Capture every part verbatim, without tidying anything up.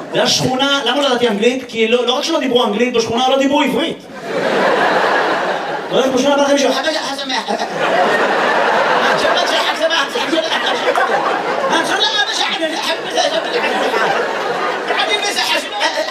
זה השכונה, למה לא ידעתי אנגלית? כי לא רק שלא דיברו אנגלית, בשכונה לא דיברו עברית. לא יודעת בשכונה בא לכם מישהו, חכה חכה שמח. شباب شحك سماح شحك ما شاء الله ما شحك حب حبيبي مسح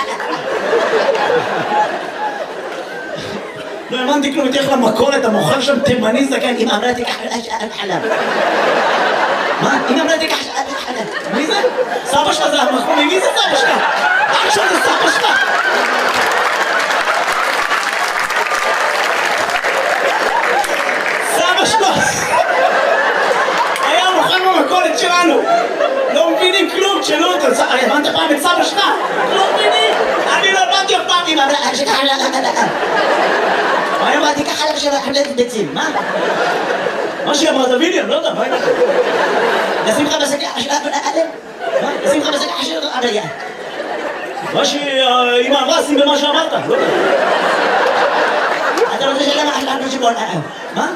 לא האמנתי כלום, תלך למכולת, המוכר שם תימני זקן, אמא אמרה תיקח חלב. מה? אמא אמרה תיקח חלב. מי זה? סבא שלך זה המחמומי, מי זה סבא שלך? עכשיו זה סבא שלך. סבא שלך. היה מוכר במכולת שלנו. לא מבינים כלום, תשאלו אותו. הבנת פעם את סבא שלך? לא מבינים. אני לא הבנתי אף פעם. אמא אמרה תיקח חלב. אני אמרתי ככה לך של חבלת ביצים, מה? מה שהיא אמרה, תביא לי, אני לא יודע, מה היא אמרה? נשים לך בשקע של אדם? מה? נשים לך בשקע של אדם? מה שאמא אמרה, שים במה שאמרת, לא יודע. אתה רוצה שאלה מה אדם שבול אדם? מה?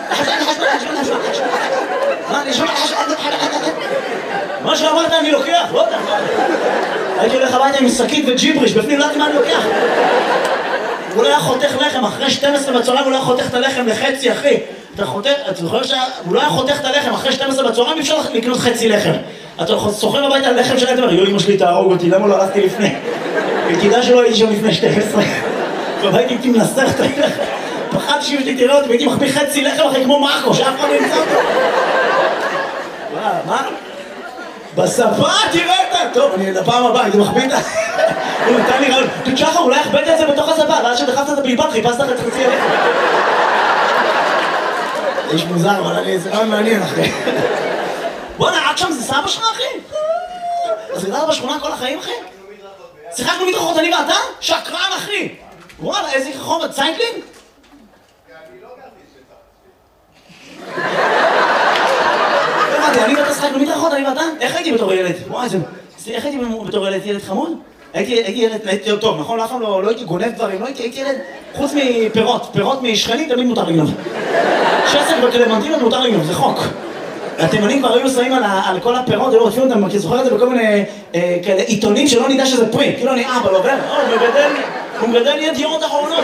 מה? אני שומע לך מה שאמרת אני לוקח, לא יודע. הייתי הולך הביתה עם שקית וג'יבריש, בפנים לא יודעת מה אני לוקח. הוא לא היה חותך לחם, אחרי שתים עשרה בצהריים הוא לא היה חותך את הלחם לחצי, אחי. אתה חותך, אתה זוכר שהוא לא היה חותך את הלחם, אחרי שתים עשרה בצהריים אי אפשר לקנות חצי לחם. אתה סוחר הביתה על לחם שלהם, אתה אומר, יו, אמא שלי תהרוג אותי, למה לא הלכתי לפני? כדאי שלא הייתי שם לפני שתים עשרה. והייתי הייתי מנסח את הלחם. פחדתי שאם שלי תראה אותי, והייתי מחביא חצי לחם אחרי כמו מאקו, שאף פעם לא נמצא אותו. מה? מה? בשפה תראה אותה! טוב, אני לפעם הבאה, הייתי מחביא את ה... הוא נתן לי רעיון, תשחר, אולי הכבדת את זה בתוך השפה, ואז שדחפת את הבלבן, חיפשת לך את חצי הלחם. איש מוזר, אבל אני איזה רעיון מעניין, אחי. בוא נעד שם, זה סבא שלך, אחי? אז גדלת בשכונה כל החיים, אחי? שיחקנו מדרכות, אני ואתה? שקרן, אחי! וואלה, איזה חום, את ציינקלין? אני לא גרתי שטח. אני ואתה שיחקנו מדרכות, אני ואתה? איך הייתי בתור ילד? וואי, איך הייתי בתור ילד? ילד חמוד? הייתי ילד, הייתי טוב, נכון? אף פעם לא הייתי גונב דברים, לא הייתי ילד, חוץ מפירות, פירות משכנים תמיד מותר לגנוב. שסק בקלמנטינות מותר לגנוב, זה חוק. התימנים כבר היו שמים על כל הפירות, היו רודפים אותם, כי זוכר את זה בכל מיני עיתונים שלא נדע שזה פרי, כאילו אני אבא, לא עובר, הוא מגדל ידיעות אחרונות.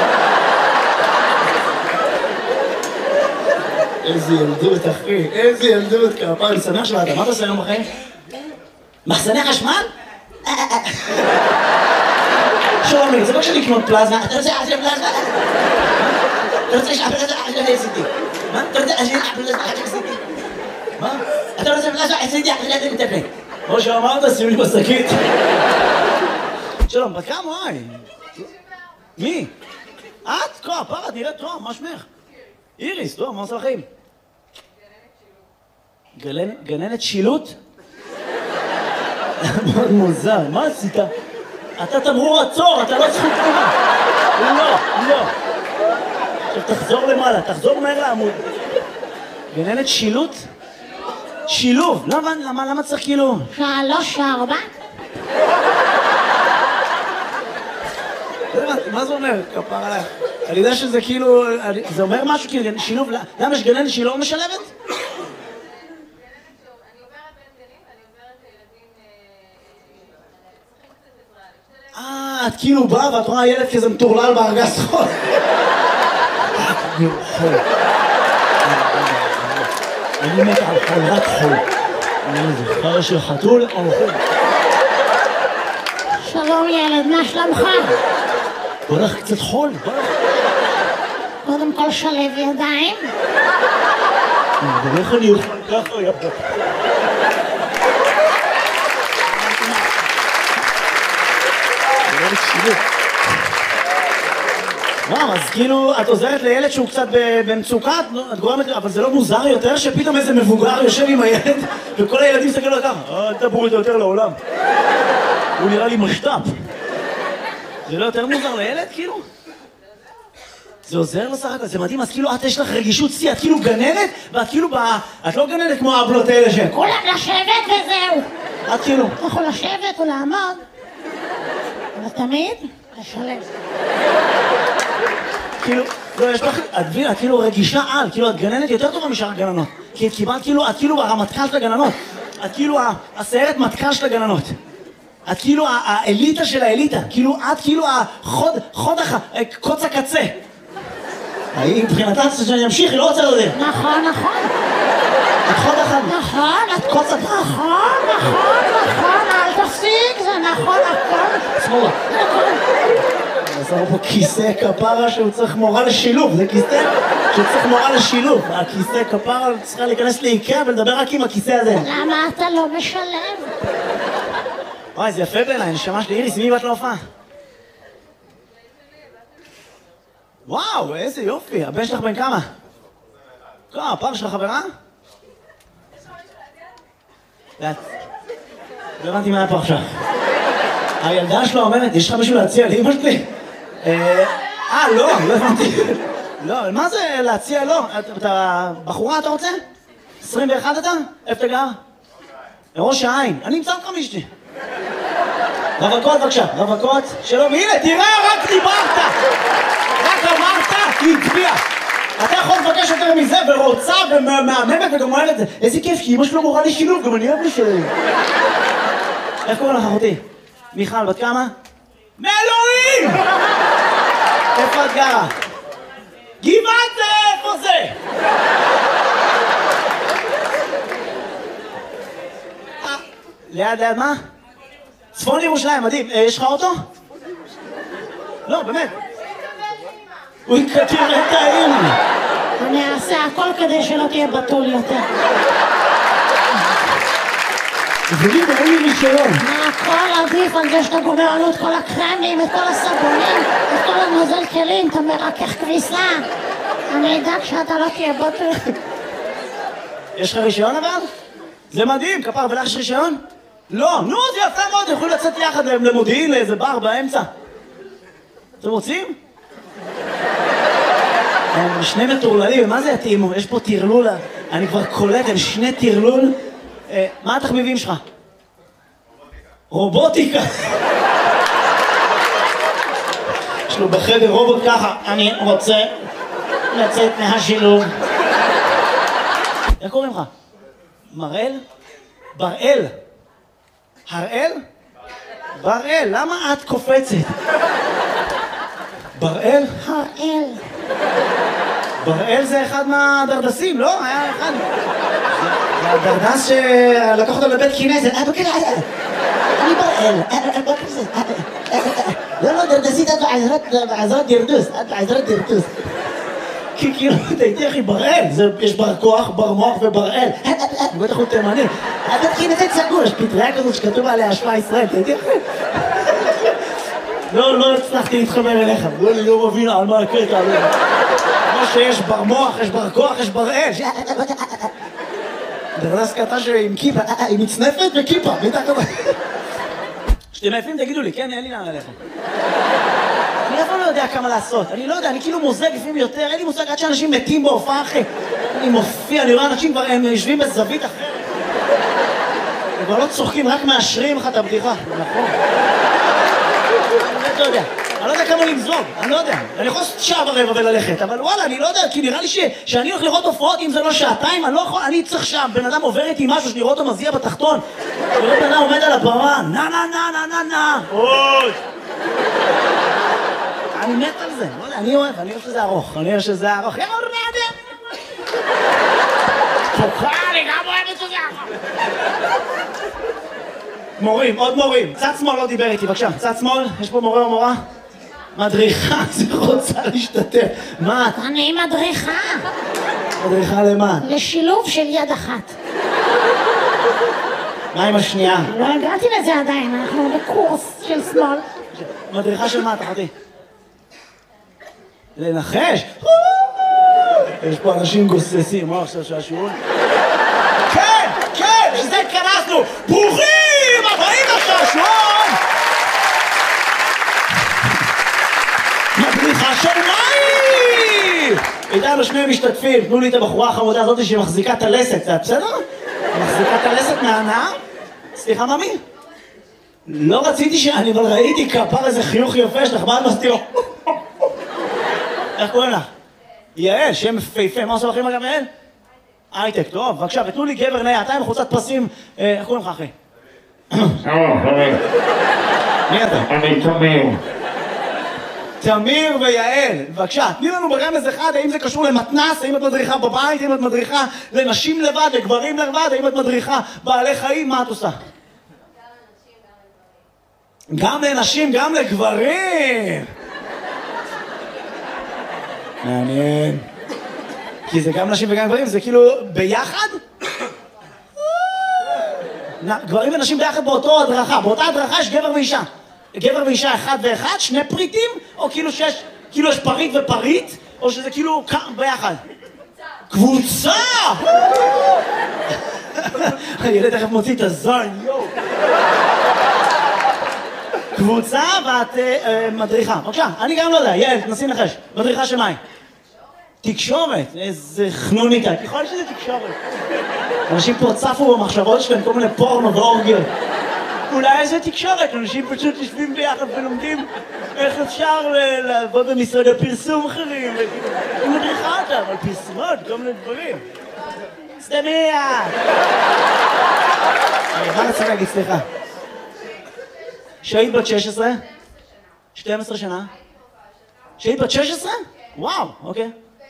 איזה ילדות, אחי, איזה ילדות, כפיים, אני שמח שבאת, מה אתה עושה היום בחיים? מחסני חשמל? שלומי, זה לא כשאני לקנות פלזמה, אתה רוצה עשיר פלזמה? אתה רוצה שעפלזמה עשיר עשיתי? מה? אתה רוצה עשיר פלזמה עשיר עשיתי? מה? אתה רוצה פלזמה עשיתי עשיר מטפל? כמו שאמרת, שים לי בשקית. שלום, בת כמה, וואי? מי? את? כה, פרה, נראית טוב, מה שמך? איריס, טוב, מה עושה לחיים? גננת שילוט? מאוד מוזר, מה עשית? אתה תמרור עצור, אתה לא זכות תמונה. לא, לא. עכשיו תחזור למעלה, תחזור מהר לעמוד. גננת שילוט? שילוב, למה, למה, למה צריך כאילו? שלוש, ארבע. מה זה אומר? כפר עליך. אני יודע שזה כאילו, זה אומר משהו כאילו, שילוב, למה יש גננת שהיא לא משלבת? אה, את כאילו באה ואת רואה ילד כזה מטורלל בארגז חול. חול. אני מת על חול, רק חול. אני זוכר של חתול או חול. שלום ילד, מה שלומך? בוא לך קצת חול, בוא לך. קודם כל שלב ידיים. איך אני אוכל ככה יפה. וואו, אז כאילו, את עוזרת לילד שהוא קצת במצוקה, את גורמת, אבל זה לא מוזר יותר שפתאום איזה מבוגר יושב עם הילד וכל הילדים מסתכלים לו ככה, אה, אל תבואו איתו יותר לעולם. הוא נראה לי משת"פ. זה לא יותר מוזר לילד, כאילו? זה עוזר לו סך הכל, זה מדהים, אז כאילו את יש לך רגישות שיא, את כאילו גננת, ואת כאילו, את לא גננת כמו האבלות האלה שהם. כולם לשבת וזהו. את כאילו. אתה יכול לשבת או לעמוד, אבל תמיד לשלב. כאילו, לא, יש לך, את מבינה, את כאילו רגישה על, כאילו את גננת יותר טובה משאר הגננות. כי את קיבלת כאילו, את כאילו הרמטכ"ל של הגננות. את כאילו הסיירת מטכ"ל של הגננות. את כאילו האליטה של האליטה, כאילו את כאילו החוד, חוד הח... קוץ הקצה. היא מבחינתה שאני אמשיך, היא לא רוצה לדעת. נכון, נכון. את חוד החד. נכון, את קוץ הקצה. נכון, נכון, נכון, אל תפסיק, זה נכון, הכל. שמאלה. עזר פה כיסא כפרה שהוא צריך מורה לשילוב, זה כיסא שהוא צריך מורה לשילוב. הכיסא כפרה צריכה להיכנס לאיקאה ולדבר רק עם הכיסא הזה. למה אתה לא משלם? וואי, זה יפה בעיניי, נשמה שלי. איריס, מי באת להופעה? וואו, איזה יופי. הבן שלך בן כמה? לא, הפעם שלך חברה? לא הבנתי מה היה פה עכשיו. הילדה שלו אומרת, יש לך מישהו להציע לאמא שלי? אה, לא, לא הבנתי. לא, מה זה להציע לא? אתה בחורה אתה רוצה? עשרים ואחת אתה? איפה אתה גר? ראש העין. אני אמצא אותך מישתי. רווקות בבקשה, רווקות. שלום, הנה, תראה, רק דיברת! רק אמרת, היא הצביעה. אתה יכול לבקש יותר מזה, ורוצה, ומהממת, וגם אומרת את זה. איזה כיף, כי אמא שלו מורה לי שילוב, גם אני אוהב לשלם. איך קוראים לך, אחותי? מיכל, בת כמה? מאלוהים! איפה את גרה? גבעת זה, איפה זה? ליד, ליד מה? צפון ירושלים, מדהים. יש לך אוטו? לא, באמת. הוא יקטיר את האמא. אני אעשה הכל כדי שלא תהיה בתול יותר. תגידי, אין לי רישיון. הכל עדיף על זה שאתה גומר עלו את כל הקרמים, את כל הסבונים, את כל הנוזל כלים, אתה מרכך כביסה. אני אדאג שאתה לא תהיה בתול. יש לך רישיון אבל? זה מדהים, כפר, ולך יש רישיון? לא, נו, זה יפה מאוד, יכולים לצאת יחד למודיעין לאיזה בר באמצע. אתם רוצים? הם שני מטורללים, מה זה יתאימו? יש פה תרלול, אני כבר קולט, הם שני תרלול. מה התחביבים שלך? רובוטיקה. יש לו בחדר רובוט ככה, אני רוצה לצאת מהשילוב. איך קוראים לך? מראל? בראל. הראל? בראל, למה את קופצת? בראל? הראל. בראל זה אחד מהדרדסים, לא? היה אחד. זה הדרדס שלקח אותו לבית כנסת. אני בראל. לא, לא, דרדסית, את בעזרת דרדוס. את בעזרת דרדוס. כי כאילו, תהייתי אחי, בראל. יש בר כוח, בר מוח ובראל. בטח הוא תימני. הבית כנסת סגור, יש פטריה כזאת שכתוב עליה השפעה ישראל. תהייתי אחי. לא, לא הצלחתי להתחבר אליך. אני לא מבין על מה הקטע. כמו שיש בר מוח, יש בר כוח, יש בראל. דרדס קטע שעם כיפה, עם מצנפת וכיפה. כשאתם עייפים תגידו לי, כן? אין לי לאן אליכם. אני אף פעם לא יודע כמה לעשות. אני לא יודע, אני כאילו מוזג לפעמים יותר. אין לי מושג עד שאנשים מתים בהופעה אחרי. אני מופיע, אני רואה אנשים כבר, הם יושבים בזווית אחרת. הם כבר לא צוחקים, רק מאשרים לך את הבדיחה. נכון. אני לא יודע. אני לא יודע כמה למזוג, אני לא יודע. אני יכול לעשות שעה ורבע וללכת, אבל וואלה, אני לא יודע, כי נראה לי שאני הולך לראות הופעות, אם זה לא שעתיים, אני לא יכול, אני צריך שם, בן אדם עובר איתי משהו, שאני רואה אותו מזיע בתחתון, וראה בן אדם עומד על הבמה, נה נה נה נה נה נה, אוי! אני מת על זה, לא יודע, אני אוהב, אני אוהב שזה ארוך, אני אוהב שזה ארוך, יאללה, נעדה! פוקה, אני גם אוהב שזה ארוך! מורים, עוד מורים, צד שמאל לא דיבר איתי, בבקשה, צד שמאל, יש פה מורה או מורה? מדריכה, זה רוצה להשתתף. מה את? אני מדריכה. מדריכה למה? לשילוב של יד אחת. מה עם השנייה? לא הגעתי לזה עדיין, אנחנו בקורס של שמאל. מדריכה של מה, אחותי? לנחש? יש פה אנשים גוססים, מה עכשיו שהשיעור? כן, כן, שזה התכנסנו! ברוכים הבאים לשעשועון! מדריכה של מים! איתנו שני משתתפים, תנו לי את הבחורה החמודה הזאת שמחזיקה את הלסת, זה בסדר? מחזיקה את הלסת מהנאה? סליחה, ממי? לא רציתי שאני, אבל ראיתי כפר איזה חיוך יפה שלך, מה את מסתירו? איך קוראים לך? יעל, שם פייפה, מה עושה לכם אגב יעל? הייטק, טוב, בבקשה, ותנו לי גבר נאה, אתה עם חוצת פסים, איך קוראים לך אחי? מי אתה? אני תמיר. תמיר ויעל, בבקשה, תני לנו ברמז אחד, האם זה קשור למתנ"ס, האם את מדריכה בבית, האם את מדריכה לנשים לבד, לגברים לבד, האם את מדריכה בעלי חיים, מה את עושה? גם לנשים, גם לגברים! מעניין. כי זה גם נשים וגם גברים, זה כאילו ביחד? גברים ונשים ביחד באותו הדרכה, באותה הדרכה יש גבר ואישה. גבר ואישה אחד ואחד, שני פריטים, או כאילו שיש, כאילו יש פריט ופריט, או שזה כאילו ביחד? קבוצה! הילד תכף מוציא את הזין, יואו! קבוצה ואת מדריכה. בבקשה, אני גם לא יודע, יעל, תנסי לנחש. מדריכה של מה היא? תקשורת, איזה חנונית, יכול להיות שזה תקשורת. אנשים פה צפו במחשבות שלהם, כל מיני פורנו ואורגיות. אולי איזה תקשורת, אנשים פשוט יושבים ביחד ולומדים איך אפשר לעבוד במשרדי פרסום אחרים. היא מדריכה אותם על פרסומות, כל מיני דברים. סתמיה! מה אני רוצה להגיד, סליחה? שהיית בת שש עשרה? שתים עשרה שנה? שהיית בת שש עשרה? וואו, אוקיי.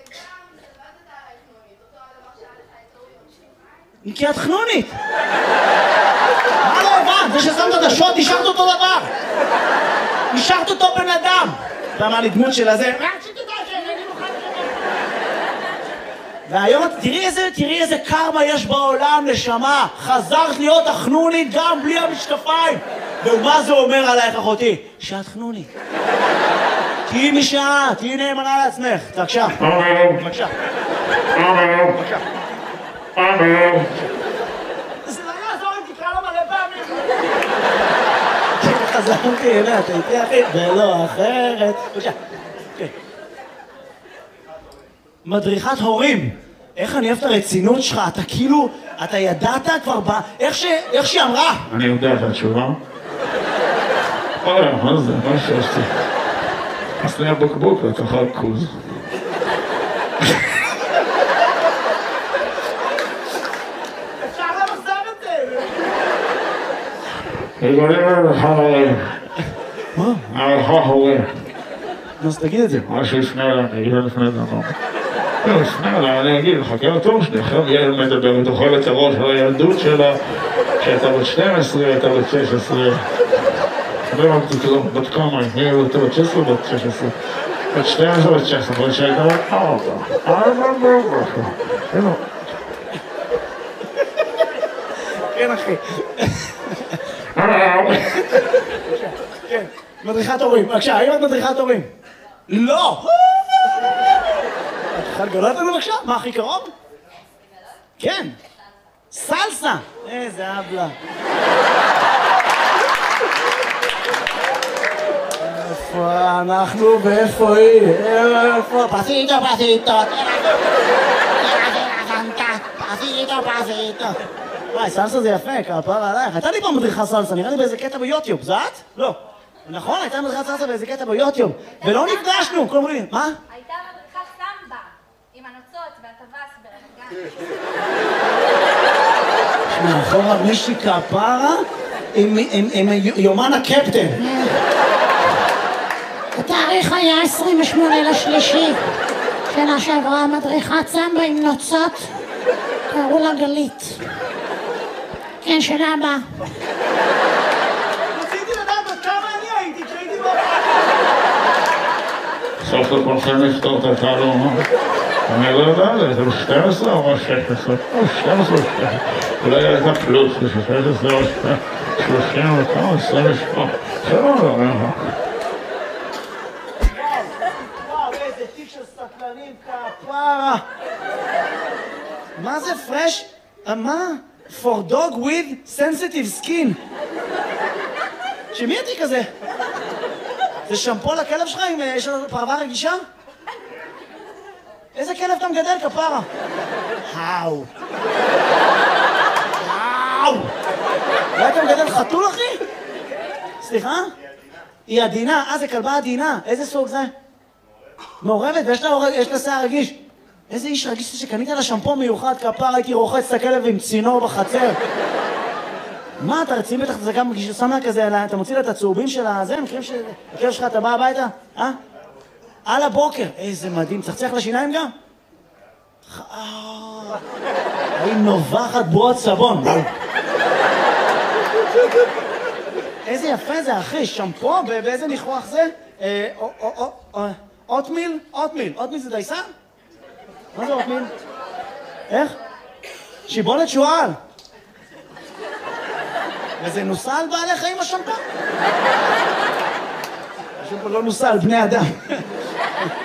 כי את חנונית! מה לא הבנת? זה ששמת את השוט, השארת אותו דבר! השארת אותו בן אדם! אתה אמר לי דמות של הזה... והיום תראי איזה, תראי איזה קרמה יש בעולם, נשמה! חזרת להיות החנונית גם בלי המשקפיים! ומה זה אומר עלייך, אחותי? שאת חנונית. תהיי משעה, תהיי נאמנה לעצמך. בבקשה. בבקשה. בבקשה. זה לא יעזור אם תקרא לו מלא פעמים. חזרתי אליה, אתה איתי אחי, ולא אחרת. בבקשה. מדריכת הורים. איך אני אוהב את הרצינות שלך, אתה כאילו, אתה ידעת כבר ב... איך שהיא אמרה? אני יודע את התשובה. אוי, מה זה? מה שעשתי? עשני הבקבוק ותאכל כוז. אפשר למחזר את זה! יגולים למחה הורים. מה? המחה הורים. אז תגיד את זה. מה שיפנה אליי, אני אגיד לפני דבר. לא, יפנה אליי, אני אגיד, חכה לתור שלי, עכשיו יעל מדברת, אוכל את הראש על הילדות שלה, שהייתה בת שתים עשרה, הייתה בת שש עשרה. לא אמרתי כלום, בת כמה, היא הייתה בת שש עשרה, בת שש עשרה. בת שתים עשרה, בת שש עשרה, אבל שהייתה בת ארבע. ארבע בארבע. אינו. כן, אחי. כן, מדריכת הורים. בבקשה, האם את מדריכת הורים? לא! את יכולה לגלות לנו בבקשה? מה הכי קרוב? כן. סלסה! איזה אבלה. איפה אנחנו ואיפה היא? איפה? פסיטו, פסיטו. פסיטו, פסיטו. וואי, סלסה זה יפה, כפרה עלייך. הייתה לי פעם מדריכה סלסה, נראה לי באיזה קטע ביוטיוב. זה את? לא. נכון, הייתה מדריכת סלסה באיזה קטע ביוטיוב. ולא נפגשנו, כל מיני. מה? הייתה מדריכת סמבה, עם הנוצות והטווס ברמת גן. מאחורה מישהי כפרה עם יומן הקפטן. התאריך היה עשרים ושמונה לשלישי. שנה שעברה מדריכת סמבה עם נוצות. קראו לה גלית. כן, שנה הבאה. רציתי לדעת עד כמה אני הייתי, כשהייתי בבית. סוף לכולכם לפתור את התעלומה. אני לא יודע, זה שתים עשרה או שש עשרה? או שתים עשרה או שש עשרה. אולי הייתה פלוס, זה שש עשרה או שלושים וכמה, עשרים ושמונה. זה לא לא, לא. וואו, איזה תיק של סטלנים כפרה. מה זה פרש? מה? For dog with sensitive skin. שמי התיק הזה? זה שמפו לכלב שלך אם יש לו פרווה רגישה? איזה כלב אתה מגדל, כפרה? האו. האו. אולי אתה מגדל חתול, אחי? סליחה? היא עדינה. אה, זה כלבה עדינה. איזה סוג זה? מעורבת, ויש לה שיער רגיש. איזה איש רגיש שקנית לה שמפו מיוחד, כפרה, הייתי רוחץ את הכלב עם צינור בחצר. מה, אתה רציני בטח, זה גם כששם לה כזה, אתה מוציא לה את הצהובים של הזה, מכירים שהכלב שלך, אתה בא הביתה? אה? על הבוקר. איזה מדהים, צחצח לשיניים גם? היא נובחת בועות סבון. איזה יפה זה, אחי, שמפו, באיזה ניחוח זה? אוטמיל? אוטמיל. אוטמיל זה דייסה? מה זה אוטמיל? איך? שיבולת שועל. וזה נוסע על בעלי חיים השמפו? השמפו לא נוסע על בני אדם.